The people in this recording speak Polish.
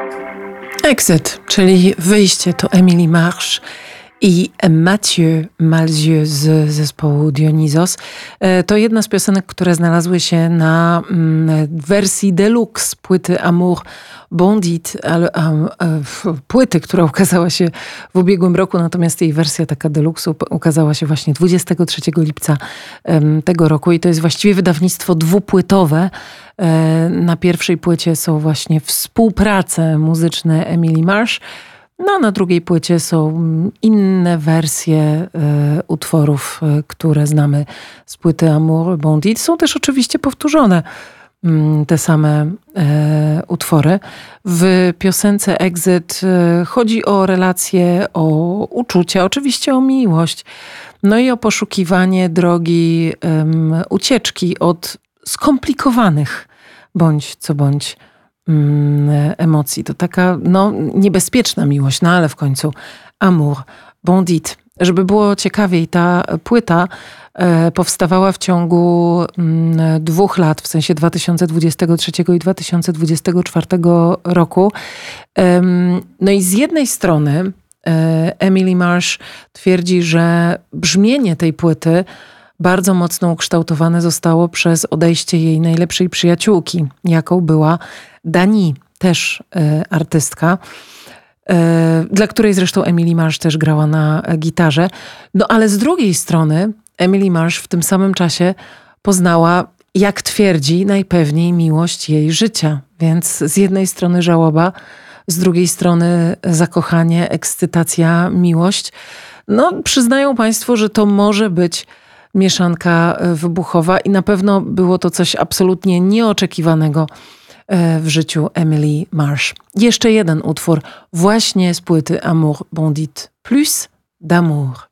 Exit, czyli wyjście, to Emily March i Mathieu Malzieu z zespołu Dionysos. To jedna z piosenek, które znalazły się na wersji deluxe płyty Amour Bandit, płyty, która ukazała się w ubiegłym roku, natomiast jej wersja taka deluxe ukazała się właśnie 23 lipca tego roku i to jest właściwie wydawnictwo dwupłytowe. Na pierwszej płycie są właśnie współprace muzyczne Emily March, no, na drugiej płycie są inne wersje utworów, które znamy z płyty Amour Bandit. Są też oczywiście powtórzone te same utwory. W piosence Exit chodzi o relacje, o uczucia, oczywiście o miłość, no i o poszukiwanie drogi ucieczki od skomplikowanych bądź co bądź emocji. To taka niebezpieczna miłość, no ale w końcu Amour Bandit. Żeby było ciekawiej, ta płyta powstawała w ciągu 2 lat, w sensie 2023 i 2024 roku. No i z jednej strony Emily March twierdzi, że brzmienie tej płyty bardzo mocno ukształtowane zostało przez odejście jej najlepszej przyjaciółki, jaką była Dani, też artystka, dla której zresztą Emily March też grała na gitarze. No ale z drugiej strony Emily March w tym samym czasie poznała, jak twierdzi, najpewniej miłość jej życia. Więc z jednej strony żałoba, z drugiej strony zakochanie, ekscytacja, miłość. No przyznają państwo, że to może być mieszanka wybuchowa i na pewno było to coś absolutnie nieoczekiwanego w życiu Emily March. Jeszcze jeden utwór właśnie z płyty Amour Bandit, Plus d'amour.